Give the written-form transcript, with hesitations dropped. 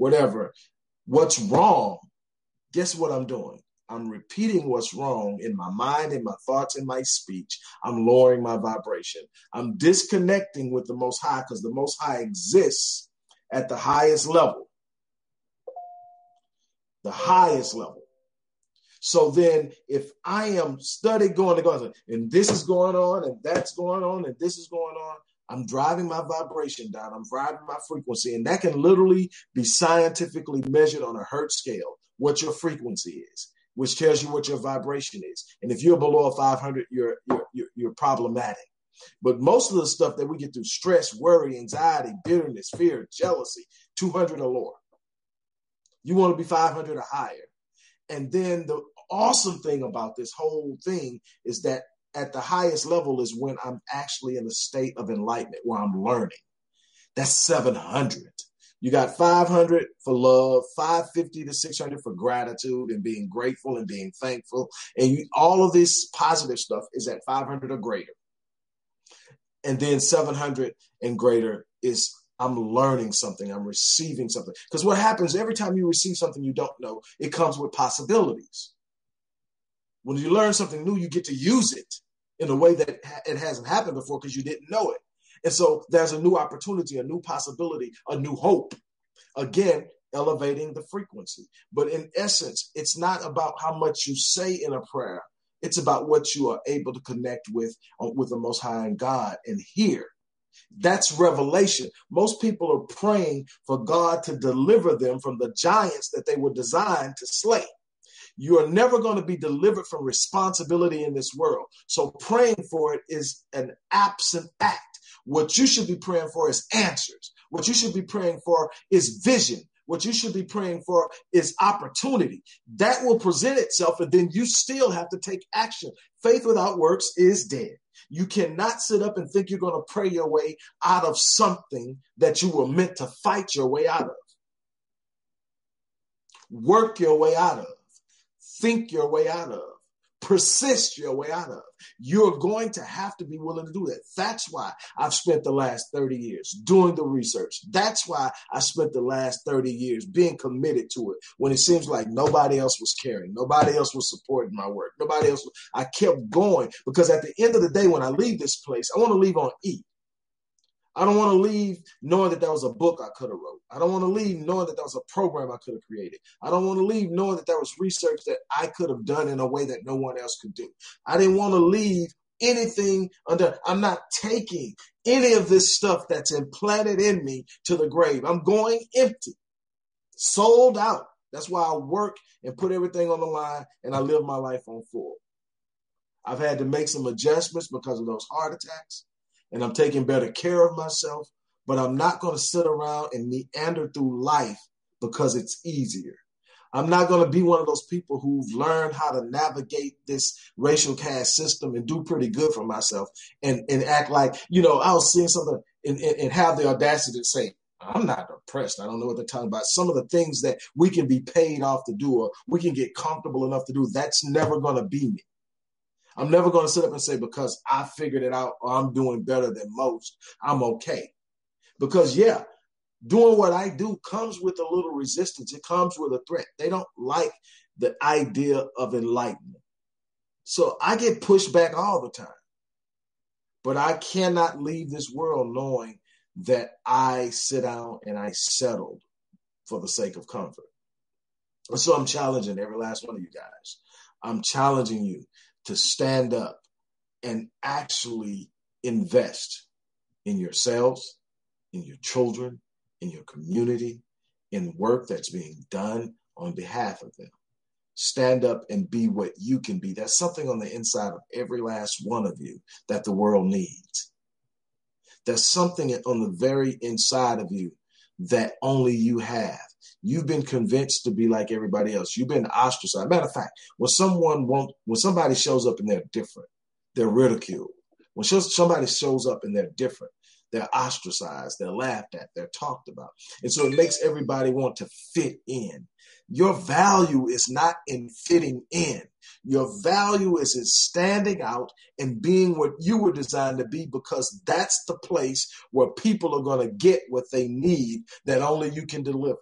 whatever, what's wrong, guess what I'm doing? I'm repeating what's wrong in my mind, in my thoughts, in my speech. I'm lowering my vibration. I'm disconnecting with the Most High because the Most High exists at the highest level. The highest level. So then if I am studying going to God, and this is going on, and that's going on, and this is going on, I'm driving my vibration down. I'm driving my frequency. And that can literally be scientifically measured on a Hertz scale, what your frequency is, which tells you what your vibration is. And if you're below a 500, you're problematic. But most of the stuff that we get through, stress, worry, anxiety, bitterness, fear, jealousy, 200 or lower. You want to be 500 or higher. And then the awesome thing about this whole thing is that at the highest level is when I'm actually in a state of enlightenment, where I'm learning. That's 700. You got 500 for love, 550 to 600 for gratitude and being grateful and being thankful. And all of this positive stuff is at 500 or greater. And then 700 and greater is I'm learning something. I'm receiving something. Because what happens every time you receive something you don't know, it comes with possibilities. When you learn something new, you get to use it in a way that it hasn't happened before because you didn't know it. And so there's a new opportunity, a new possibility, a new hope. Again, elevating the frequency. But in essence, it's not about how much you say in a prayer. It's about what you are able to connect with the Most High and God and hear. That's revelation. Most people are praying for God to deliver them from the giants that they were designed to slay. You are never going to be delivered from responsibility in this world. So praying for it is an absent act. What you should be praying for is answers. What you should be praying for is vision. What you should be praying for is opportunity. That will present itself, and then you still have to take action. Faith without works is dead. You cannot sit up and think you're going to pray your way out of something that you were meant to fight your way out of. Work your way out of. Think your way out of. Persist your way out of. You're going to have to be willing to do that. That's why I've spent the last 30 years doing the research. That's why I spent the last 30 years being committed to it when it seems like nobody else was caring. Nobody else was supporting my work. Nobody else. I kept going because at the end of the day, when I leave this place, I want to leave on E. I don't want to leave knowing that there was a book I could have wrote. I don't want to leave knowing that there was a program I could have created. I don't want to leave knowing that there was research that I could have done in a way that no one else could do. I didn't want to leave anything under. I'm not taking any of this stuff that's implanted in me to the grave. I'm going empty, sold out. That's why I work and put everything on the line and I live my life on full. I've had to make some adjustments because of those heart attacks. And I'm taking better care of myself, but I'm not going to sit around and meander through life because it's easier. I'm not going to be one of those people who've learned how to navigate this racial caste system and do pretty good for myself and act like, I was seeing something and have the audacity to say, I'm not oppressed. I don't know what they're talking about. Some of the things that we can be paid off to do or we can get comfortable enough to do, that's never going to be me. I'm never going to sit up and say, because I figured it out or I'm doing better than most, I'm okay. Because, doing what I do comes with a little resistance. It comes with a threat. They don't like the idea of enlightenment. So I get pushed back all the time. But I cannot leave this world knowing that I sit down and I settled for the sake of comfort. And so I'm challenging every last one of you guys. I'm challenging you to stand up and actually invest in yourselves, in your children, in your community, in work that's being done on behalf of them. Stand up and be what you can be. There's something on the inside of every last one of you that the world needs. There's something on the very inside of you that only you have. You've been convinced to be like everybody else. You've been ostracized. Matter of fact, when somebody shows up and they're different, they're ridiculed. When somebody shows up and they're different, they're ostracized, they're laughed at, they're talked about. And so it makes everybody want to fit in. Your value is not in fitting in. Your value is in standing out and being what you were designed to be, because that's the place where people are going to get what they need that only you can deliver.